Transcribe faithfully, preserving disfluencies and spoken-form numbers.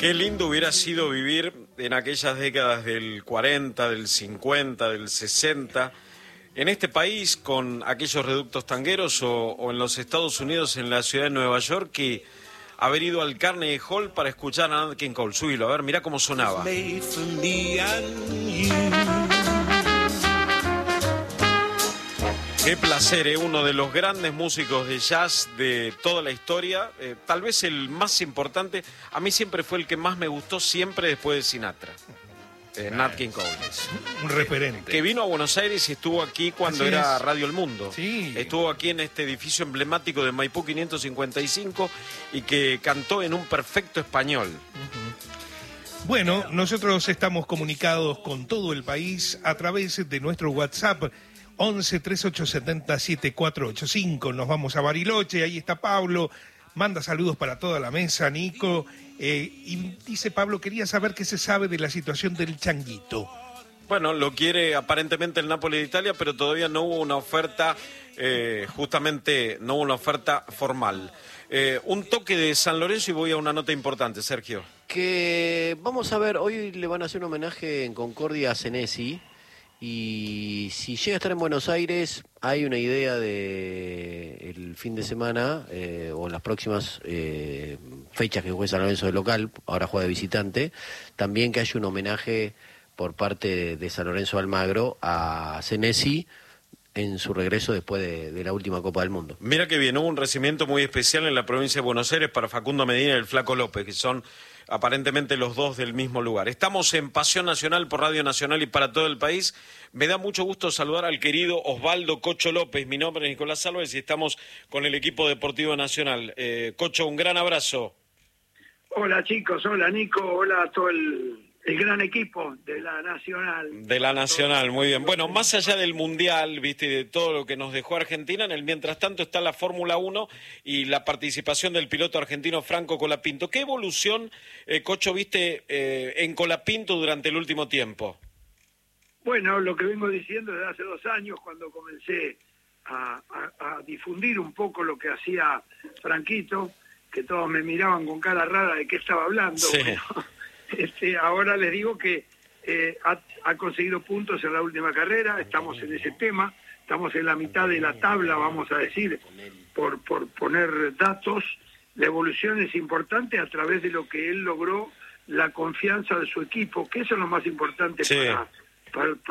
Qué lindo hubiera sido vivir en aquellas décadas del cuarenta, del cincuenta, del sesenta, en este país con aquellos reductos tangueros o, o en los Estados Unidos, en la ciudad de Nueva York, y haber ido al Carnegie Hall para escuchar a Nat King Cole. Subilo, a ver, mirá cómo sonaba. Qué placer, ¿eh? Uno de los grandes músicos de jazz de toda la historia, eh, tal vez el más importante. A mí siempre fue el que más me gustó, siempre después de Sinatra, eh, Nat King Cole. Es un referente. Que vino a Buenos Aires y estuvo aquí cuando Así era es. Radio El Mundo. Sí. Estuvo aquí en este edificio emblemático de Maipú quinientos cincuenta y cinco y que cantó en un perfecto español. Uh-huh. Bueno, nosotros estamos comunicados con todo el país a través de nuestro WhatsApp once, treinta y ocho, setenta, setenta y cuatro ochenta y cinco. Nos vamos a Bariloche, ahí está Pablo, manda saludos para toda la mesa, Nico. Eh, y dice Pablo, quería saber qué se sabe de la situación del Changuito. Bueno, lo quiere aparentemente el Napoli de Italia, pero todavía no hubo una oferta, eh, justamente no hubo una oferta formal. Eh, un toque de San Lorenzo y voy a una nota importante, Sergio. Que vamos a ver, hoy le van a hacer un homenaje en Concordia a Senesi. Y si llega a estar en Buenos Aires, hay una idea de el fin de semana eh, o en las próximas eh, fechas que juegue San Lorenzo de local, ahora juega de visitante, también que haya un homenaje por parte de San Lorenzo Almagro a Senesi en su regreso después de, de la última Copa del Mundo. Mira que bien, hubo un recibimiento muy especial en la provincia de Buenos Aires para Facundo Medina y el Flaco López, que son aparentemente los dos del mismo lugar. Estamos en Pasión Nacional por Radio Nacional y para todo el país. Me da mucho gusto saludar al querido Osvaldo Cocho López. Mi nombre es Nicolás Álvarez y estamos con el equipo deportivo nacional. Eh, Cocho, un gran abrazo. Hola chicos, hola Nico, hola a todo el, el gran equipo de la Nacional. De la Nacional, muy bien. Bueno, más allá del Mundial, viste, de todo lo que nos dejó Argentina, en el mientras tanto está la Fórmula uno y la participación del piloto argentino Franco Colapinto. ¿Qué evolución, eh, Cocho, viste eh, en Colapinto durante el último tiempo? Bueno, lo que vengo diciendo desde hace dos años, cuando comencé a, a, a difundir un poco lo que hacía Franquito, que todos me miraban con cara rara de qué estaba hablando. Sí. Bueno, este, ahora les digo que eh, ha, ha conseguido puntos en la última carrera, estamos en ese tema, estamos en la mitad de la tabla, vamos a decir, por, por poner datos. La evolución es importante a través de lo que él logró, la confianza de su equipo, que eso es lo más importante Sí. para... para, para